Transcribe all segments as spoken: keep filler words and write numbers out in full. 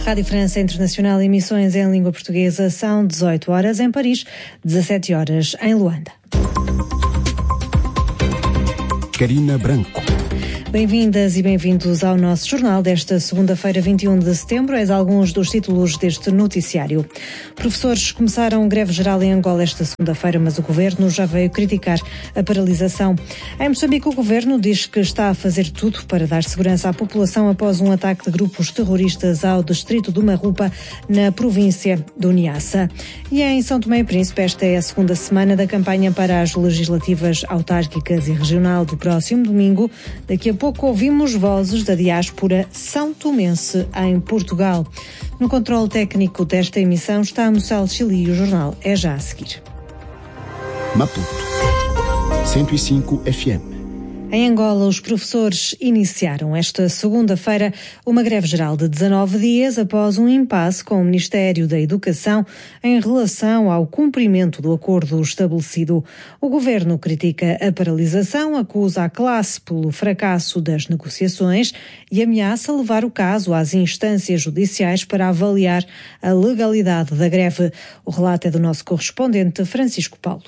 Rádio França Internacional, emissões em língua portuguesa, são dezoito horas em Paris, dezassete horas em Luanda. Karina Branco. Bem-vindas e bem-vindos ao nosso jornal desta segunda-feira, vinte e um de setembro. Eis alguns dos títulos deste noticiário. Professores começaram greve geral em Angola esta segunda-feira, mas o governo já veio criticar a paralisação. Em Moçambique, o governo diz que está a fazer tudo para dar segurança à população após um ataque de grupos terroristas ao distrito do Marrupa, na província do Niassa. E em São Tomé e Príncipe, esta é a segunda semana da campanha para as legislativas autárquicas e regional do próximo domingo. Daqui a pouco ouvimos vozes da diáspora são tomense em Portugal. No controle técnico desta emissão está Moçal Chile e o jornal é já a seguir. Maputo, cento e cinco F M. Em Angola, os professores iniciaram esta segunda-feira uma greve geral de dezanove dias após um impasse com o Ministério da Educação em relação ao cumprimento do acordo estabelecido. O governo critica a paralisação, acusa a classe pelo fracasso das negociações e ameaça levar o caso às instâncias judiciais para avaliar a legalidade da greve. O relato é do nosso correspondente Francisco Paulo.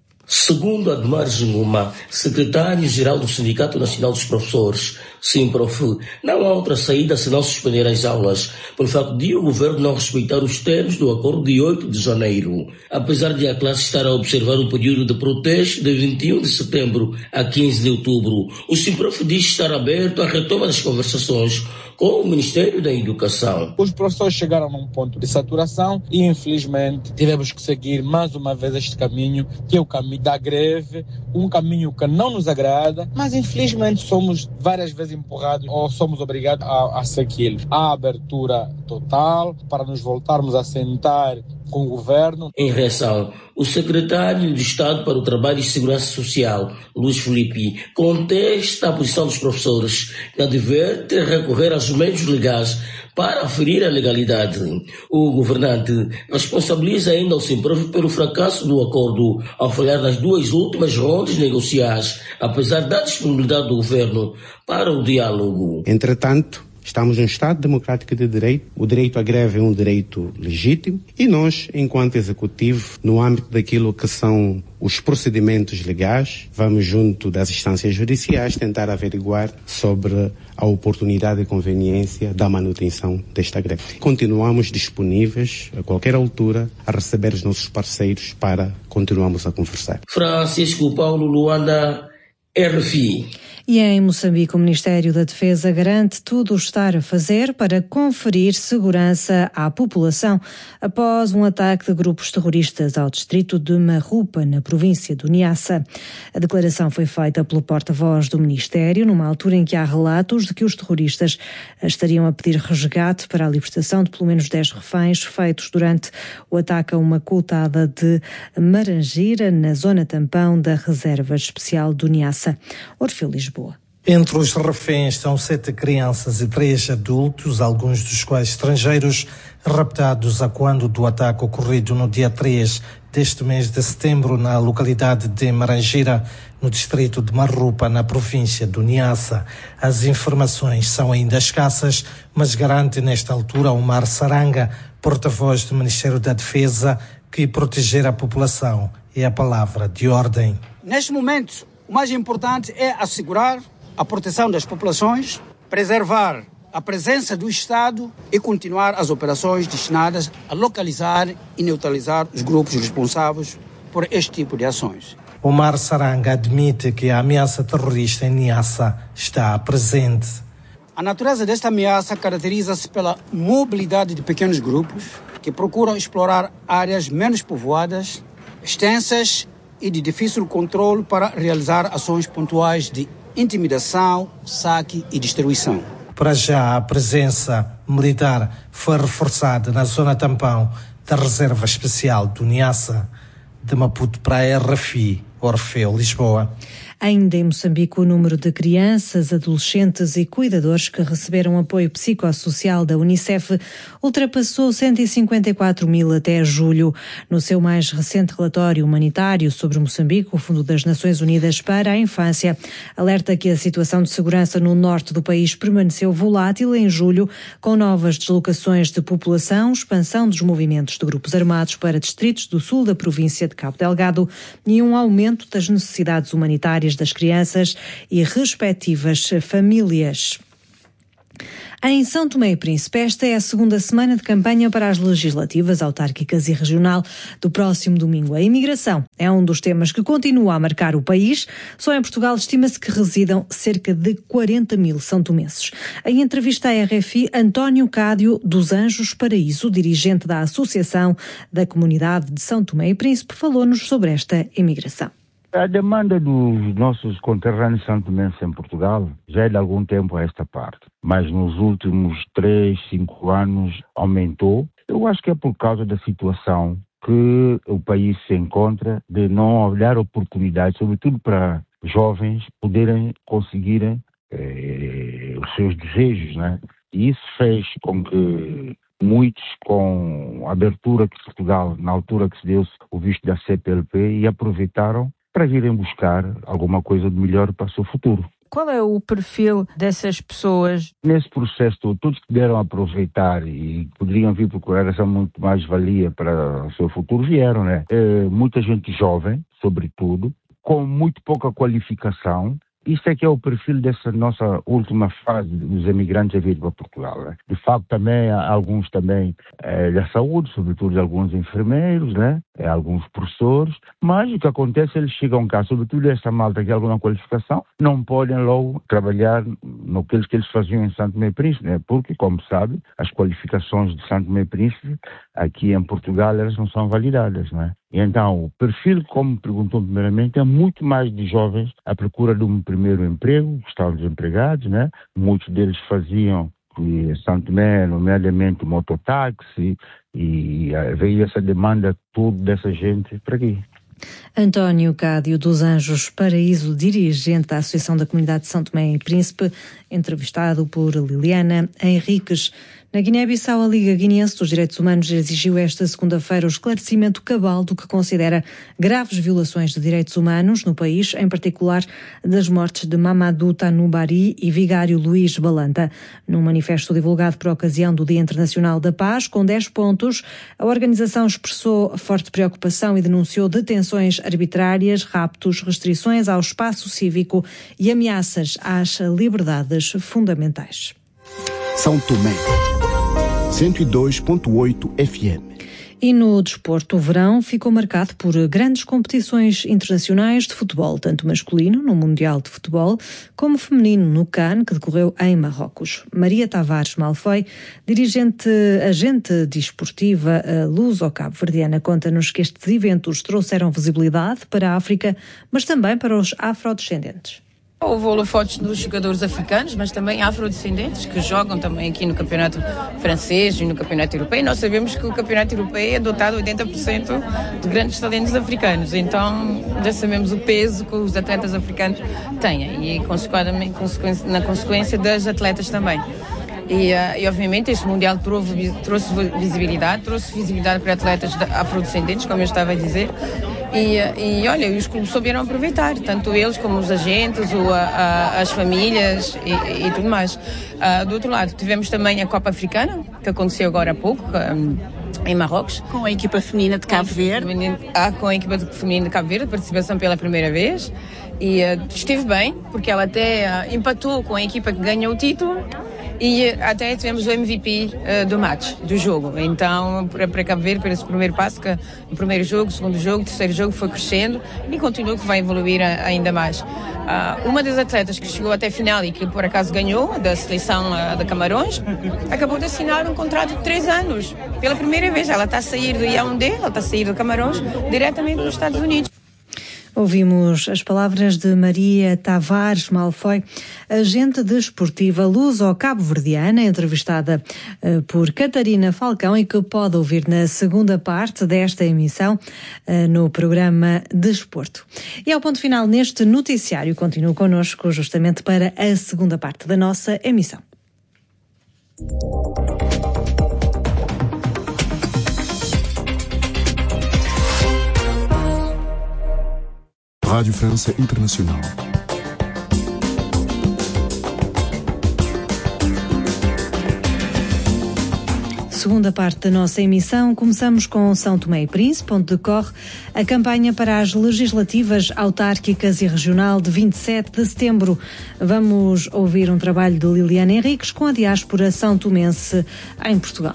Segundo Admar Zinguma, secretário-geral do Sindicato Nacional dos Professores, Simprof, não há outra saída senão suspender as aulas, pelo facto de o governo não respeitar os termos do acordo de oito de janeiro. Apesar de a classe estar a observar um período de protesto de vinte e um de setembro a quinze de outubro, o Simprof diz estar aberto à retoma das conversações com o Ministério da Educação. Os professores chegaram num ponto de saturação e, infelizmente, tivemos que seguir mais uma vez este caminho, que é o caminho da greve, um caminho que não nos agrada, mas, infelizmente, somos várias vezes empurrados ou somos obrigados a, a segui-lo. Há abertura total para nos voltarmos a sentar com o governo. Em reação, o secretário de Estado para o Trabalho e Segurança Social, Luís Filipe, contesta a posição dos professores, que adverte recorrer aos meios legais para aferir a legalidade. O governante responsabiliza ainda o Simprof pelo fracasso do acordo ao falhar nas duas últimas rondas negociais, apesar da disponibilidade do governo para o diálogo. Entretanto, estamos num Estado democrático de direito, o direito à greve é um direito legítimo e nós, enquanto Executivo, no âmbito daquilo que são os procedimentos legais, vamos junto das instâncias judiciais tentar averiguar sobre a oportunidade e conveniência da manutenção desta greve. Continuamos disponíveis a qualquer altura a receber os nossos parceiros para continuarmos a conversar. Francisco Paulo, Luanda, R F I. E em Moçambique, o Ministério da Defesa garante tudo o estar a fazer para conferir segurança à população após um ataque de grupos terroristas ao distrito de Marrupa, na província do Niassa. A declaração foi feita pelo porta-voz do Ministério, numa altura em que há relatos de que os terroristas estariam a pedir resgate para a libertação de pelo menos dez reféns feitos durante o ataque a uma coutada de Marangira, na zona tampão da Reserva Especial do Niassa. Orfeu Lisboa. Entre os reféns estão sete crianças e três adultos, alguns dos quais estrangeiros, raptados a quando do ataque ocorrido no dia três deste mês de setembro na localidade de Marangira, no distrito de Marrupa, na província do Niassa. As informações são ainda escassas, mas garante nesta altura Omar Saranga, porta-voz do Ministério da Defesa, que proteger a população é a palavra de ordem. Neste momento, o mais importante é assegurar a proteção das populações, preservar a presença do Estado e continuar as operações destinadas a localizar e neutralizar os grupos responsáveis por este tipo de ações. Omar Saranga admite que a ameaça terrorista em Niassa está presente. A natureza desta ameaça caracteriza-se pela mobilidade de pequenos grupos que procuram explorar áreas menos povoadas, extensas e de difícil controle para realizar ações pontuais de intimidação, saque e destruição. Para já, a presença militar foi reforçada na zona tampão da Reserva Especial do Niassa. De Maputo para a R F I, Orfeu, Lisboa. Ainda em Moçambique, o número de crianças, adolescentes e cuidadores que receberam apoio psicossocial da Unicef ultrapassou cento e cinquenta e quatro mil até julho. No seu mais recente relatório humanitário sobre Moçambique, o Fundo das Nações Unidas para a Infância alerta que a situação de segurança no norte do país permaneceu volátil em julho, com novas deslocações de população, expansão dos movimentos de grupos armados para distritos do sul da província de Cabo Delgado e um aumento das necessidades humanitárias das crianças e respectivas famílias. Em São Tomé e Príncipe, esta é a segunda semana de campanha para as legislativas, autárquicas e regional do próximo domingo. A imigração é um dos temas que continua a marcar o país. Só em Portugal estima-se que residam cerca de quarenta mil são-tomenses. Em entrevista à R F I, António Cádio dos Anjos Paraíso, dirigente da Associação da Comunidade de São Tomé e Príncipe, falou-nos sobre esta imigração. A demanda dos nossos conterrâneos santomenses em Portugal já é de algum tempo a esta parte, mas nos últimos três, cinco anos aumentou. Eu acho que é por causa da situação que o país se encontra de não olhar oportunidades, sobretudo para jovens poderem conseguirem eh, os seus desejos, né? E isso fez com que muitos, com a abertura que Portugal, na altura que se deu o visto da C P L P, e aproveitaram para virem buscar alguma coisa de melhor para o seu futuro. Qual é o perfil dessas pessoas? Nesse processo, todos que puderam aproveitar e poderiam vir procurar essa muito mais valia para o seu futuro, vieram, né? É, muita gente jovem, sobretudo, com muito pouca qualificação. Isto é que é o perfil dessa nossa última fase dos emigrantes a vir para Portugal, né? De facto, também há alguns também é, da saúde, sobretudo alguns enfermeiros, né? É, alguns professores, mas o que acontece, eles chegam cá, sobretudo essa malta que tem alguma qualificação, não podem logo trabalhar no que eles, que eles faziam em São Tomé e Príncipe, né? Porque, como sabe, as qualificações de São Tomé e Príncipe aqui em Portugal, elas não são validadas, né? E então, o perfil, como perguntou primeiramente, é muito mais de jovens à procura de um primeiro emprego, estavam desempregados, né? Muitos deles faziam em São Tomé, nomeadamente mototáxi, e veio essa demanda toda dessa gente para aqui. António Cádio dos Anjos Paraíso, dirigente da Associação da Comunidade de São Tomé e Príncipe, entrevistado por Liliana Henriques. Na Guiné-Bissau, a Liga Guineense dos Direitos Humanos exigiu esta segunda-feira o esclarecimento cabal do que considera graves violações de direitos humanos no país, em particular das mortes de Mamadou Tanubari e vigário Luís Balanta. Num manifesto divulgado por ocasião do Dia Internacional da Paz, com dez pontos, a organização expressou forte preocupação e denunciou detenções arbitrárias, raptos, restrições ao espaço cívico e ameaças às liberdades fundamentais. São Tomé, cento e dois ponto oito F M. E no desporto, o verão ficou marcado por grandes competições internacionais de futebol, tanto masculino, no Mundial de Futebol, como feminino, no CAN, que decorreu em Marrocos. Maria Tavares Malfoy, dirigente, agente desportiva luso-cabo-verdiana, conta-nos que estes eventos trouxeram visibilidade para a África, mas também para os afrodescendentes. Houve holofotes dos jogadores africanos, mas também afrodescendentes, que jogam também aqui no campeonato francês e no campeonato europeu. E nós sabemos que o campeonato europeu é dotado oitenta por cento de grandes talentos africanos. Então, já sabemos o peso que os atletas africanos têm. E, consequentemente, na consequência das atletas também. E, uh, e obviamente, este Mundial trouxe, trouxe visibilidade, trouxe visibilidade para atletas afrodescendentes, como eu estava a dizer. E, e olha, os clubes souberam aproveitar, tanto eles como os agentes, o, a, a, as famílias e, e tudo mais. Uh, do outro lado, tivemos também a Copa Africana, que aconteceu agora há pouco, um, em Marrocos. Com a equipa feminina de Cabo Verde. Ah, com a equipa feminina de Cabo Verde, participação pela primeira vez. E uh, esteve bem, porque ela até uh, empatou com a equipa que ganhou o título. E até tivemos o M V P uh, do match, do jogo. Então, para, para Cabo Verde, para esse primeiro passo, que o primeiro jogo, o segundo jogo, o terceiro jogo foi crescendo e continua que vai evoluir a, ainda mais. Uh, uma das atletas que chegou até a final e que por acaso ganhou, da seleção uh, de Camarões, acabou de assinar um contrato de três anos. Pela primeira vez, ela está a sair do Yaoundé, ela está a sair do Camarões, diretamente para os Estados Unidos. Ouvimos as palavras de Maria Tavares Malfoy, agente desportiva luso-cabo-verdiana, entrevistada uh, por Catarina Falcão e que pode ouvir na segunda parte desta emissão uh, no programa Desporto. E ao ponto final neste noticiário, continuo connosco justamente para a segunda parte da nossa emissão. Rádio França Internacional. Segunda parte da nossa emissão, começamos com São Tomé e Príncipe, onde decorre a campanha para as legislativas autárquicas e regional de vinte e sete de setembro. Vamos ouvir um trabalho de Liliana Henriques com a diáspora são tomense em Portugal.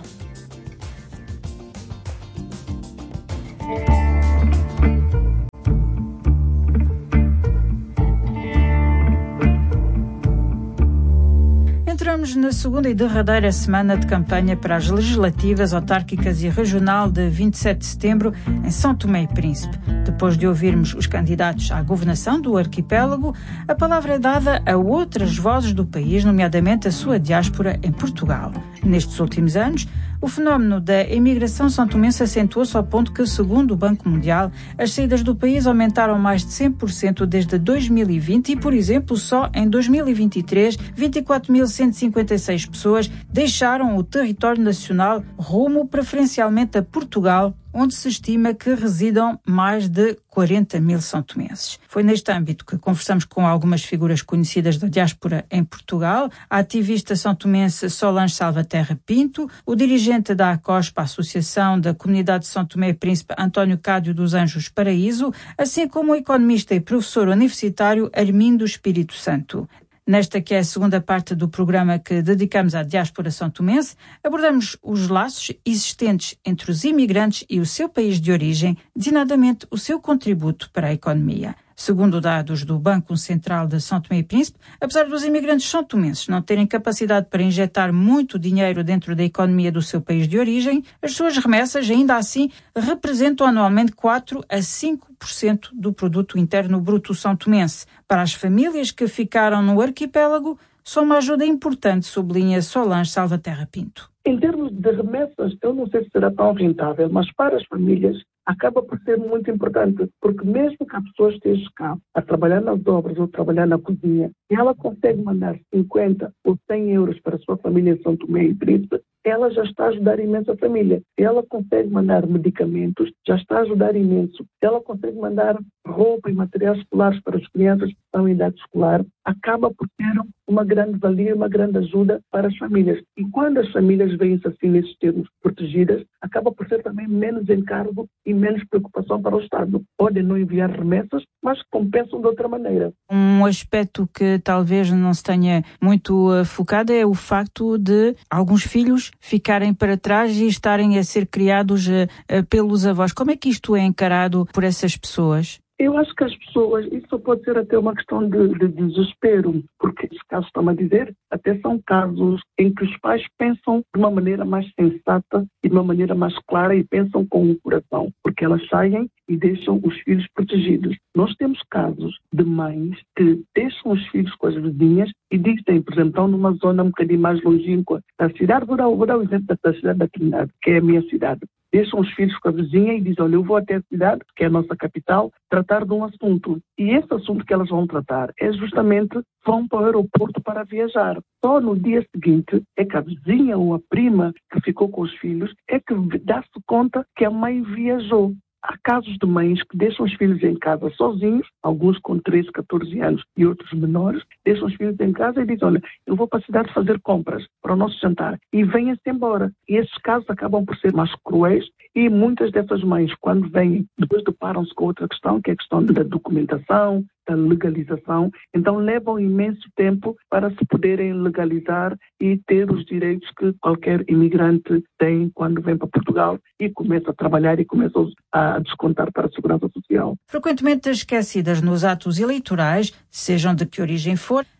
Entramos na segunda e derradeira semana de campanha para as legislativas autárquicas e regional de vinte e sete de setembro em São Tomé e Príncipe. Depois de ouvirmos os candidatos à governação do arquipélago, a palavra é dada a outras vozes do país, nomeadamente a sua diáspora em Portugal. Nestes últimos anos, o fenómeno da imigração são-tomense acentuou-se ao ponto que, segundo o Banco Mundial, as saídas do país aumentaram mais de cem por cento desde dois mil e vinte e, por exemplo, só em dois mil e vinte e três, vinte e quatro mil cento e cinquenta e seis pessoas deixaram o território nacional rumo preferencialmente a Portugal, onde se estima que residam mais de quarenta mil são-tomenses. Foi neste âmbito que conversamos com algumas figuras conhecidas da diáspora em Portugal, a ativista são-tomense Solange Salvaterra Pinto, o dirigente da ACOSPA, Associação da Comunidade de São Tomé e Príncipe, António Cádio dos Anjos Paraíso, assim como o economista e professor universitário Armindo Espírito Santo. Nesta que é a segunda parte do programa que dedicamos à diáspora são-tomense, abordamos os laços existentes entre os imigrantes e o seu país de origem, designadamente o seu contributo para a economia. Segundo dados do Banco Central de São Tomé e Príncipe, apesar dos imigrantes são-tomenses não terem capacidade para injetar muito dinheiro dentro da economia do seu país de origem, as suas remessas, ainda assim, representam anualmente quatro a cinco por cento do produto interno bruto são-tomense. Para as famílias que ficaram no arquipélago, são uma ajuda importante, sublinha Solange Salvaterra Pinto. Em termos de remessas, eu não sei se será tão rentável, mas para as famílias acaba por ser muito importante, porque mesmo que a pessoa esteja cá a trabalhar nas obras ou trabalhar na cozinha, e ela consegue mandar cinquenta ou cem euros para a sua família em São Tomé e Príncipe, ela já está a ajudar imenso a família. Se ela consegue mandar medicamentos, já está a ajudar imenso. Se ela consegue mandar roupa e materiais escolares para as crianças que estão em idade escolar, acaba por ter uma grande valia, uma grande ajuda para as famílias. E quando as famílias veem-se assim nesses termos protegidas, acaba por ser também menos encargo e menos preocupação para o Estado. Podem não enviar remessas, mas compensam de outra maneira. Um aspecto que talvez não se tenha muito uh, focado é o facto de alguns filhos ficarem para trás e estarem a ser criados uh, uh, pelos avós. Como é que isto é encarado por essas pessoas? Eu acho que as pessoas, isso pode ser até uma questão de, de desespero, porque os casos, estão a dizer, até são casos em que os pais pensam de uma maneira mais sensata e de uma maneira mais clara e pensam com o coração, porque elas saem e deixam os filhos protegidos. Nós temos casos de mães que deixam os filhos com as vizinhas e dizem, por exemplo, estão numa zona um bocadinho mais longínqua da cidade, vou dar, vou dar o exemplo da cidade da Trindade, que é a minha cidade. Deixam os filhos com a vizinha e dizem, olha, eu vou até a cidade, que é a nossa capital, tratar de um assunto. E esse assunto que elas vão tratar é justamente, vão para o aeroporto para viajar. Só no dia seguinte é que a vizinha ou a prima que ficou com os filhos é que dá-se conta que a mãe viajou. Há casos de mães que deixam os filhos em casa sozinhos, alguns com treze, catorze anos e outros menores, deixam os filhos em casa e dizem, olha, eu vou para a cidade fazer compras para o nosso jantar e venham-se embora. E esses casos acabam por ser mais cruéis e muitas dessas mães, quando vêm, depois deparam-se com outra questão, que é a questão da documentação, da legalização, então levam imenso tempo para se poderem legalizar e ter os direitos que qualquer imigrante tem quando vem para Portugal e começa a trabalhar e começa a descontar para a Segurança Social. Frequentemente esquecidas nos atos eleitorais, sejam de que origem for,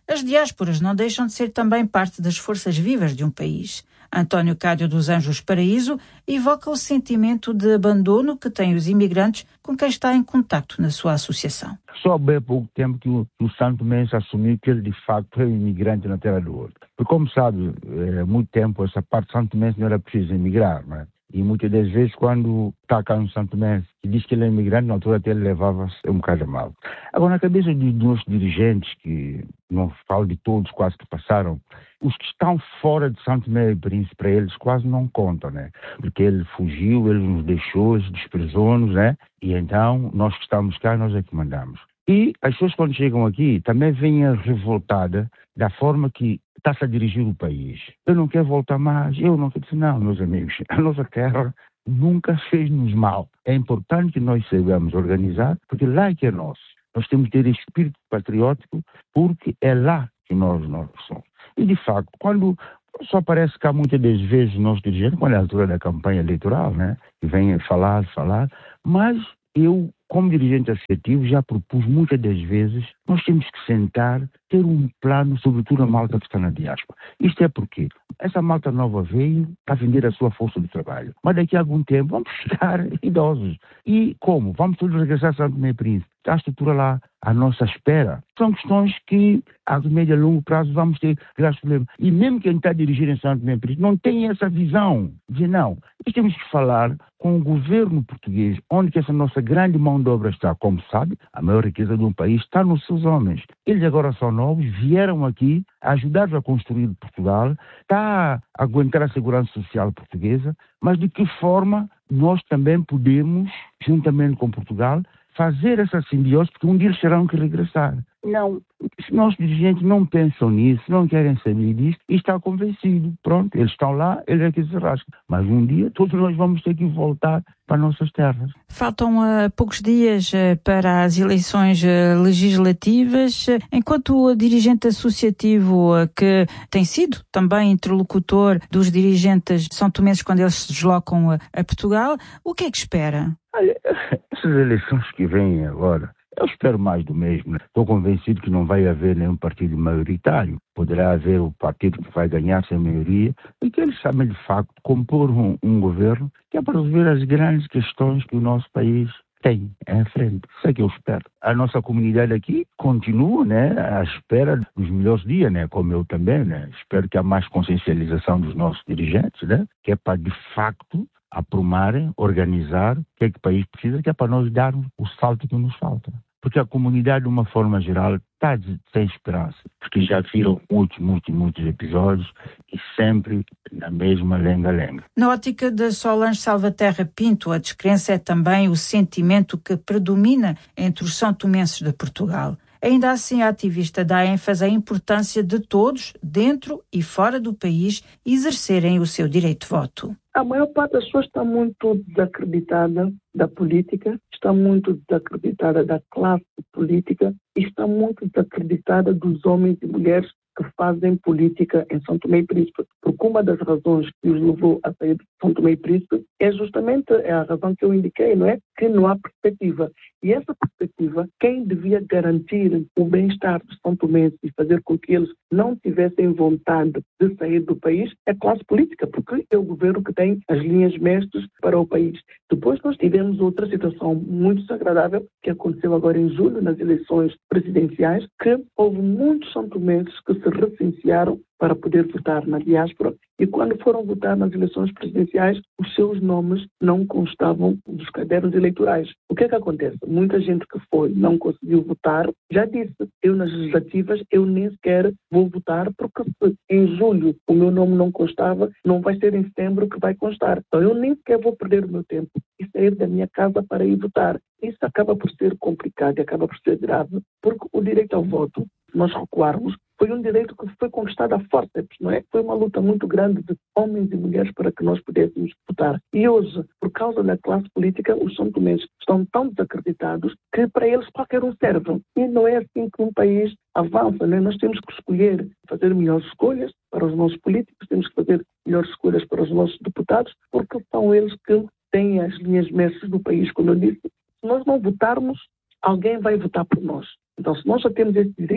As diásporas não deixam de ser também parte das forças vivas de um país. António Cádio dos Anjos Paraíso evoca o sentimento de abandono que têm os imigrantes com quem está em contacto na sua associação. Só há bem pouco tempo que o, o Santo Tomé assumiu que ele de facto é um imigrante na terra do outro. Porque como sabe, há muito tempo essa parte de Santo Tomé não era preciso emigrar, não é? E muitas das vezes, quando está cá no Santo Tomé e diz que ele é imigrante, na altura até ele levava-se um bocado mal. Agora, na cabeça de nossos dirigentes, que não falo de todos quase que passaram, os que estão fora de Santo Tomé e Príncipe, para eles quase não contam, né? Porque ele fugiu, ele nos deixou, desprezou-nos, né? E então, nós que estamos cá, nós é que mandamos. E as pessoas quando chegam aqui também vêm revoltadas da forma que está-se a dirigir o país. Eu não quero voltar mais, eu não quero dizer, não, meus amigos, a nossa terra nunca fez-nos mal. É importante que nós saibamos organizar, porque lá é que é nosso. Nós temos que ter espírito patriótico, porque é lá que nós, nós somos. E de facto, quando só parece que há muitas das vezes nós dirigentes, quando é a altura da campanha eleitoral, né, que vem falar, falar, mas eu, como dirigente associativo, já propus muitas das vezes, nós temos que sentar, ter um plano, sobretudo a malta que está na diáspora. Isto é porque essa malta nova veio para vender a sua força de trabalho. Mas daqui a algum tempo vamos ficar idosos. E como? Vamos todos regressar a Santo Tomé e Príncipe. Está a estrutura lá à nossa espera. São questões que, a médio e longo prazo, vamos ter graves problemas. E mesmo quem está dirigindo em Santo Tomé e Príncipe não tem essa visão. Dizer, não, nós temos que falar com o governo português, onde que essa nossa grande mão de obra está. Como sabe, a maior riqueza de um país está nos seus homens. Eles agora são novos, vieram aqui, ajudaram a construir Portugal, está a aguentar a segurança social portuguesa, mas de que forma nós também podemos, juntamente com Portugal, fazer essa simbiose, porque um dia eles terão que regressar. Não, os nossos dirigentes não pensam nisso, não querem saber disso e está convencido. Pronto, eles estão lá, eles é que se rascam. Mas um dia todos nós vamos ter que voltar para nossas terras. Faltam uh, poucos dias uh, para as eleições uh, legislativas. Enquanto dirigente associativo uh, que tem sido também interlocutor dos dirigentes de São Tomenses quando eles se deslocam uh, a Portugal, o que é que espera? Olha, essas eleições que vêm agora, eu espero mais do mesmo. Estou convencido que não vai haver nenhum partido maioritário. Poderá haver o partido que vai ganhar sem maioria e que eles sabem, de facto, compor um, um governo que é para resolver as grandes questões que o nosso país tem em frente. Isso é que eu espero. A nossa comunidade aqui continua, né, à espera dos melhores dias, né, como eu também, né. Espero que há mais consciencialização dos nossos dirigentes, né, que é para, de facto, aprumarem, organizar o que é que o país precisa, que é para nós darmos o salto que nos falta. Porque a comunidade, de uma forma geral, está sem esperança. Porque já viram muitos, muitos, muitos episódios e sempre na mesma lenga-lenga. Na ótica de Solange Salvaterra Pinto, a descrença é também o sentimento que predomina entre os são-tomenses de Portugal. Ainda assim, a ativista dá ênfase à importância de todos, dentro e fora do país, exercerem o seu direito de voto. A maior parte das pessoas está muito desacreditada da política, está muito desacreditada da classe política e está muito desacreditada dos homens e mulheres que fazem política em São Tomé e Príncipe. Porque uma das razões que os levou a sair de São Tomé e Príncipe é justamente a razão que eu indiquei, não é? Que não há perspectiva. E essa perspectiva, quem devia garantir o bem-estar dos São Tomenses e fazer com que eles não tivessem vontade de sair do país, é a classe política, porque é o governo que tem as linhas mestras para o país. Depois nós tivemos outra situação muito desagradável que aconteceu agora em julho, nas eleições presidenciais, que houve muitos São Tomenses que se recensearam para poder votar na diáspora e quando foram votar nas eleições presidenciais, os seus nomes não constavam dos cadernos eleitorais. O que é que acontece? Muita gente que foi não conseguiu votar, já disse, eu nas legislativas eu nem sequer vou votar porque se em julho o meu nome não constava, não vai ser em setembro que vai constar. Então eu nem sequer vou perder o meu tempo e sair da minha casa para ir votar. Isso acaba por ser complicado e acaba por ser grave, porque o direito ao voto, se nós recuarmos, foi um direito que foi conquistado a forceps, não é? Foi uma luta muito grande de homens e mulheres para que nós pudéssemos votar. E hoje, por causa da classe política, os São Tomenses estão tão desacreditados que para eles qualquer um serve. E não é assim que um país avança, não é? Nós temos que escolher, fazer melhores escolhas para os nossos políticos, temos que fazer melhores escolhas para os nossos deputados, porque são eles que têm as linhas mestras do país, como eu disse. Se nós não votarmos, alguém vai votar por nós. Então, se nós já temos esse direito,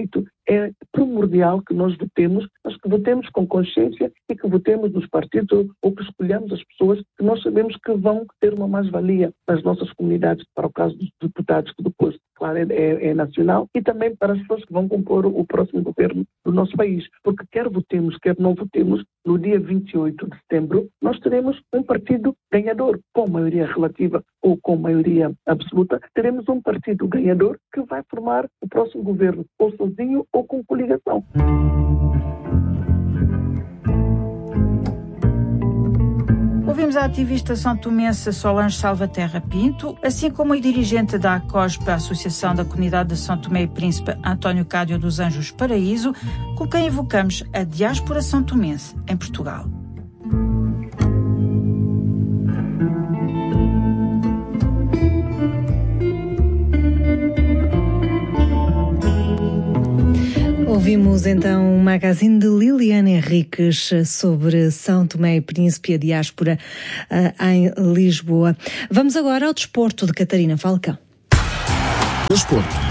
é primordial que nós votemos, mas que votemos com consciência e que votemos nos partidos ou que escolhamos as pessoas que nós sabemos que vão ter uma mais-valia nas nossas comunidades, para o caso dos deputados, que depois, claro, é, é nacional, e também para as pessoas que vão compor o próximo governo do nosso país. Porque quer votemos, quer não votemos, no dia vinte e oito de setembro, nós teremos um partido ganhador, com maioria relativa ou com maioria absoluta, teremos um partido ganhador que vai formar o próximo governo, ou sozinho ou com coligação. Ouvimos a ativista santomense Solange Salvaterra Pinto, assim como o dirigente da ACOSP, a Associação da Comunidade de São Tomé e Príncipe, António Cádio dos Anjos Paraíso, com quem evocamos a diáspora santomense em Portugal. Ouvimos então um magazine de Liliana Henriques sobre São Tomé e Príncipe e a diáspora uh, em Lisboa. Vamos agora ao desporto de Catarina Falcão. Desporto.